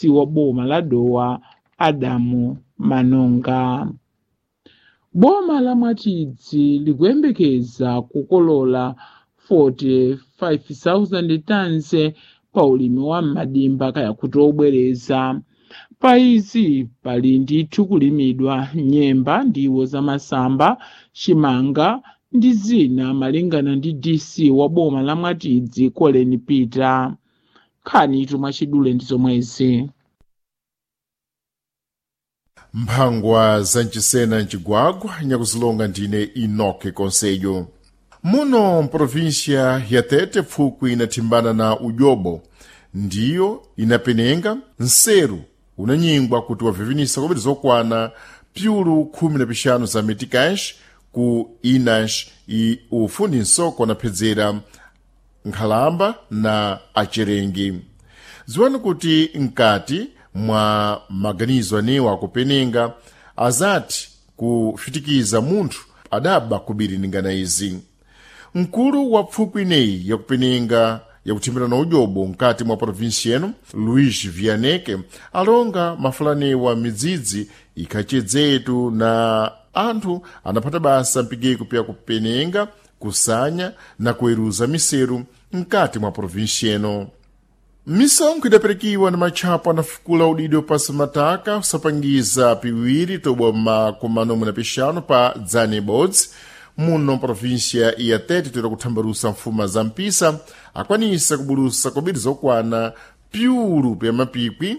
DC wa boma la Dowa Adamu Manonga. Boma la Mwatidzi likuyembekeza kukolola 45,000 tons pa ulimi wa madimba kaya kuti obwereza. Paizi pali ndithu kulimidwa nyemba ndiwo za masamba, chimanga ndi zina malingana ndi DC wa boma la Mwatidzi Colin Peter. Nkhani mwachidule ndi zomwezi. mphangwa za mchisena mcigwagwa nyakuzilonga ndine Inoke Konseyo. Muno mprovinsia ya Tete pfukwi inathimbana na ujobo ndiyo inapenenga nseru unanyingwa kuti wavivinisa kobiri zokwana pyulu 15 za meticais ku Inas i ufundi nsoko naphedzera nkhalamba na acherengi. Ziwani kuti nkati mwa maganizo anewa akupenenga azati kufitikiza munthu adaba kubiri ningana izi. Mkulu wa pfukwi ineyi yakupenenga yakuthimbira na ujobo nkati mwa provinsia eno Luiz Vianeke alonga mafulanewa midzidzi ikhachedzetu na anthu anaphata basa mpigeko pya kupenenga kusanya na kuweruza miseru nkati mwa provinsia eno. Misonkho idaperekiwa na matchapo anafukula udido pasi mataka usapangiza piwiri tobwa makumano na pixano pa dzane ibodzi muno provinsia ya Tete toera kuthambarusa mfuma za mpisa akwanisa kubulusa kobiri zokwana pyulu pya mapikwi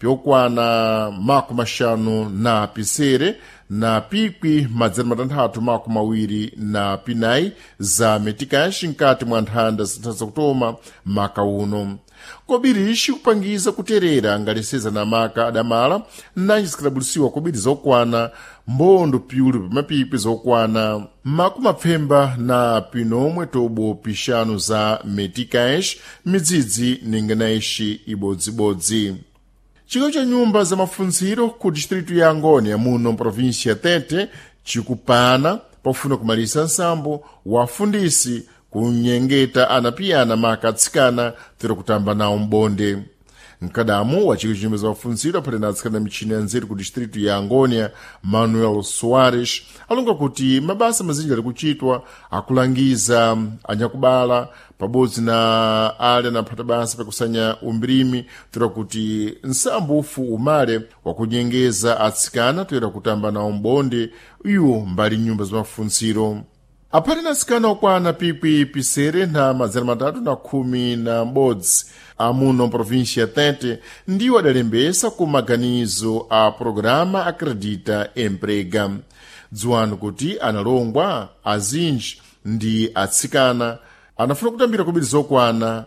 pyokwana maku maxanu na pisere na pikwi madzana matanthatu maku mawiri na pinayi za meticais nkati mwa nthanda zithatha kutoma maka uno. Kobiri ixi kupangiza kuterera ngaleseza na maka adamala nanji zikadabulusiwa kobiri zokwana mbondo pyulu pya mapikwi zokwana makumapfemba na pinomwe tobo pixanu za meticais midzidzi ningana ixi ibodzibodzi. Chigawo cha nyumba za mafunziro ku distritu ya Angônia muno provinsia ya Tete chikupana pofuna kumalisa nsambo wa fundisi kunyengeta anapiyana maka atsikana tero kutamba nawo mbonde. Mkadamu wa chigawo cha nyumba za mafunziro apatena atsikana michini ya nzeru ku distritu ya Angônia Manuel Soares alonga kuti mabasa mazinji ali kuchitwa akulangiza anyakubala pabodzi na ale anaphata basa pakusanya umbirimi toera kuti nsambo ufu umale wakunyengeza atsikana toera kutamba nawo mbonde iwo mbali nyumba za mafunziro. Apatena atsikana okwana pikwi pisere na madzana matatu na khumi na m'bodzi amuno provinsia ya Tete ndiwo adalembesa ku maganizo a programa Acredita Emprega. Dziwani kuti analongwa azinji ndi atsikana anafuna kutambira kobiri zokwana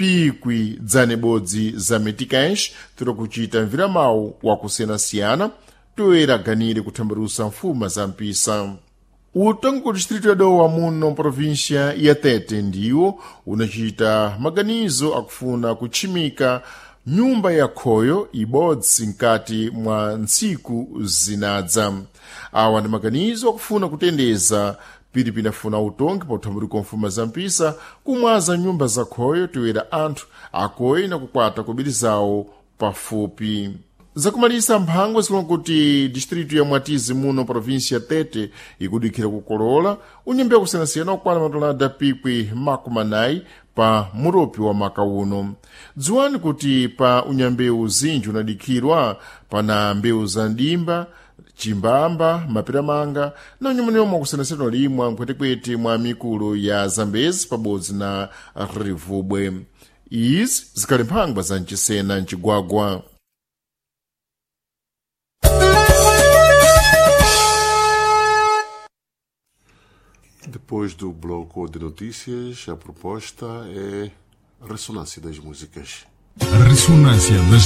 pikwi dzane bodzi za meticais toera kuchita mviramawu wakusiyanasiyana toera ganire kuthambarusa mfuma za mpisa. Utongi ku distritu ya Dowa muno provinsia ya Tete ndiwo unachita maganizo akufuna kuchimika nyumba ya khoyo ibodzi nkati mwa ntsiku zinadza. Awa ndi maganizo akufuna kutendeza pilipina funa utongi pa uthambuliko mfuma za mpisa kumwaza nyumba za khoyo toera anthu akoyi na kukwata kobiri zawo pafupi. Zakumalisa mphangwa zilonga kuti distritu ya Mwatizi muno provinsia Tete ikudikira kukolola unyembe kusiyanasiyana okwana matonada pikwi makumanayi pa muropi wa maka uno. Dziwani kuti pa unyambewu zinji unadikirwa pana mbewu za ndimba, chimbamba, mapiramanga na unyumaniyomwe kusiyanasiyana limwa mkwetekwete mwa mikulu ya Zambezi pabodzi na Rivubwe. Izi zikali mphangwa za mchisena mcigwagwa. Depois do bloco de notícias, a proposta é Ressonância das Músicas. Ressonância das